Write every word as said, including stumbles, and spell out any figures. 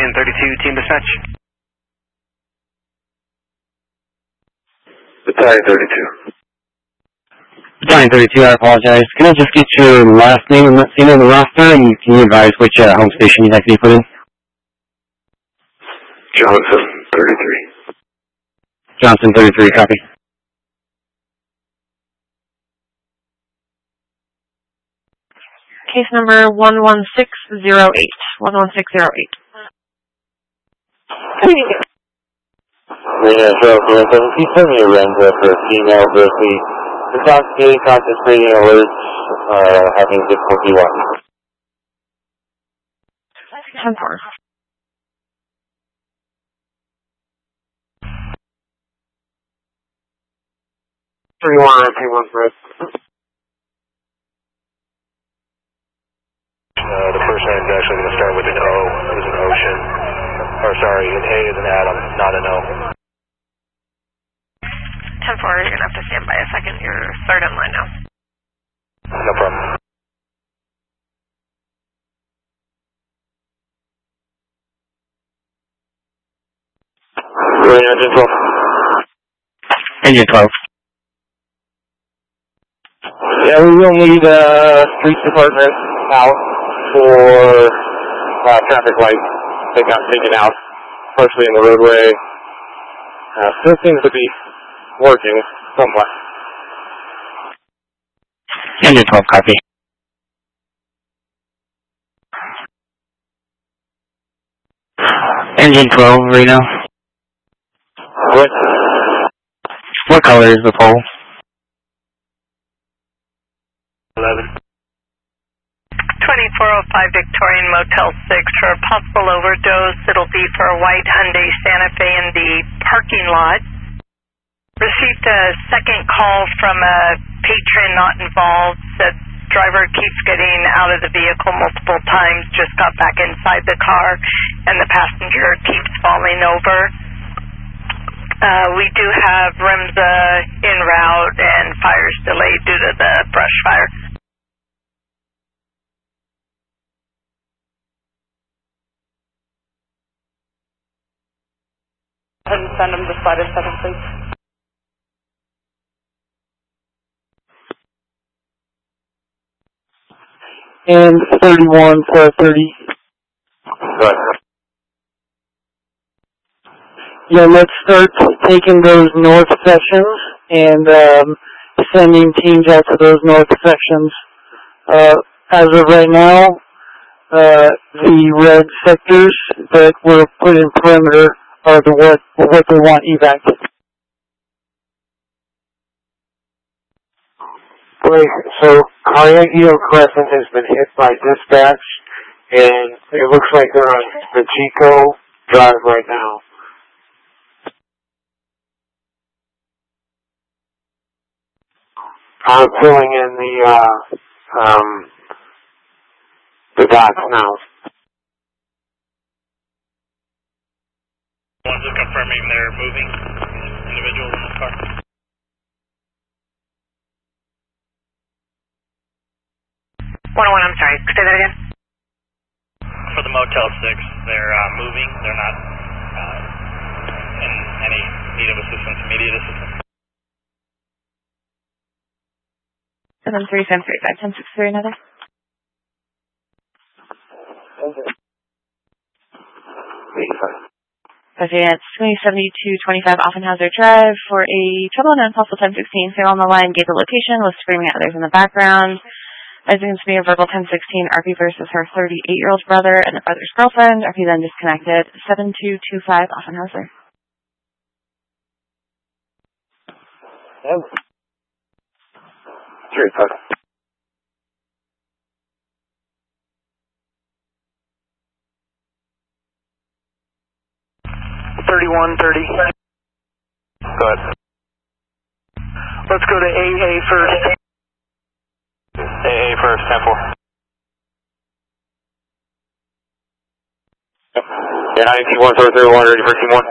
And thirty-two, team dispatch. Battalion thirty-two. Battalion thirty-two, I apologize. Can I just get your last name and seen on the roster, and can you advise which uh, home station you'd like to be put in? Johnson thirty-three. Johnson thirty-three, copy. Case number one one six zero eight. one one six zero eight. Rena, Trail zero seven, can you send me a Renza for a female with the intoxicated, concentrating alerts, uh, having difficulty walking? ten four. three one, three one, Fred. Uh, the first name's actually going to start with an O. It was an ocean. Or sorry, an A is an Adam, not an O. ten four, you're going to have to stand by a second. You're third in line now. No problem. Rena, engine twelve. Engine twelve. Yeah, we will need uh, police department out for uh, traffic lights that got taken out, partially in the roadway. Uh, still seems to be working somewhat. Engine twelve, copy. Engine twelve, Reno. What? What color is the pole? eleven. twenty-four oh five Victorian Motel six for a possible overdose. It'll be for a white Hyundai Santa Fe in the parking lot. Received a second call from a patron not involved. Said driver keeps getting out of the vehicle multiple times, just got back inside the car, and the passenger keeps falling over. Uh, we do have REMSA en route and fires delayed due to the brush fire. Go ahead and send them to Spider seven, please. And thirty-one for thirty. Go ahead. Yeah, let's start taking those north sections and um, sending teams out to those north sections. Uh, as of right now, uh, the red sectors that were put in perimeter are the what, what they want evac. Wait, so Carnegie Crescent has been hit by dispatch, and it looks like they're on the Chico Drive right now. I'm filling in the, uh, um, the dots now. One's just confirming they're moving, individuals in the car. one oh one, I'm sorry, say that again. For the Motel six, they're uh, moving. They're not uh, in any need of assistance, immediate assistance. seven three seven three five ten six three, another. Okay, it's twenty seventy-two twenty-five Offenhauser Drive for a trouble known possible ten sixteen. Stay on the line, gave the location, was screaming at others in the background. As you can see, a verbal ten sixteen, R P versus her thirty-eight-year-old brother and the brother's girlfriend. R P then disconnected. seven two two five Offenhauser. Yep. Three, five. thirty-one thirty. Go ahead. Let's go to A A first. A A first, ten four. Yeah, nine two one, thirty-one, ready for team one.